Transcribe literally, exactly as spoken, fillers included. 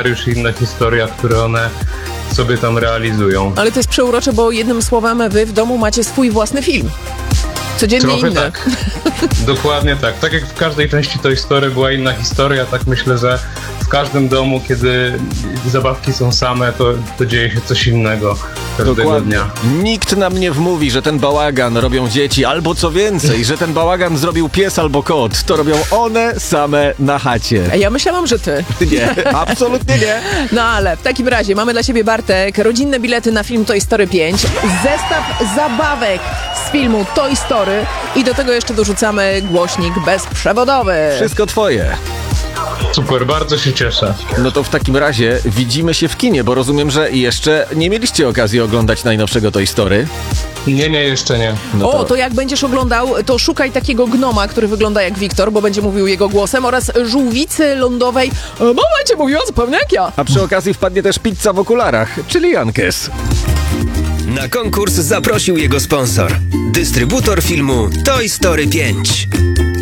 scenariusz i inna historia, które one sobie tam realizują. Ale to jest przeurocze, bo jednym słowem wy w domu macie swój własny film. Codziennie Trochę inny. tak. Dokładnie tak. Tak jak w każdej części Toy Story była inna historia, tak myślę, że w każdym domu, kiedy zabawki są same, to, to dzieje się coś innego każdego Dokładnie. dnia. Nikt nam nie wmówi, że ten bałagan robią dzieci, albo co więcej, że ten bałagan zrobił pies albo kot. To robią one same na chacie. A ja myślałam, że ty. Nie, absolutnie nie. No ale w takim razie mamy dla ciebie, Bartek, rodzinne bilety na film Toy Story pięć, zestaw zabawek z filmu Toy Story i do tego jeszcze dorzucamy głośnik bezprzewodowy. Wszystko twoje. Super, bardzo się cieszę. No to w takim razie widzimy się w kinie, bo rozumiem, że jeszcze nie mieliście okazji oglądać najnowszego Toy Story. Nie, nie, jeszcze nie. No O, to jak będziesz oglądał, to szukaj takiego gnoma, który wygląda jak Wiktor, bo będzie mówił jego głosem, oraz żółwicy lądowej, bo będzie mówiła zupełnie jak ja. A przy okazji wpadnie też pizza w okularach, czyli Jankes. Na konkurs zaprosił jego sponsor, dystrybutor filmu Toy Story pięć.